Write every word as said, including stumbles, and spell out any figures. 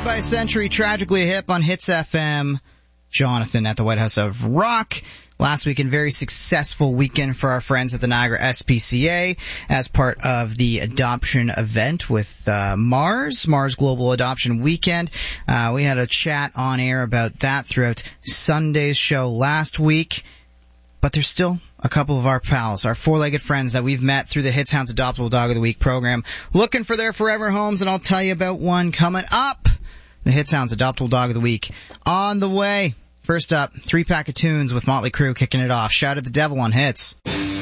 by Century, Tragically a Hip on Hits F M. Jonathan at the White House of Rock. Last weekend, very successful weekend for our friends at the Niagara S P C A as part of the adoption event with uh, Mars, Mars Global Adoption Weekend. Uh, we had a chat on air about that throughout Sunday's show last week. But there's still a couple of our pals, our four-legged friends that we've met through the Hits Hounds Adoptable Dog of the Week program, looking for their forever homes, and I'll tell you about one coming up. The Hits Hounds Adoptable Dog of the Week on the way. First up, three pack of tunes with Motley Crue kicking it off. Shout at the Devil on Hits.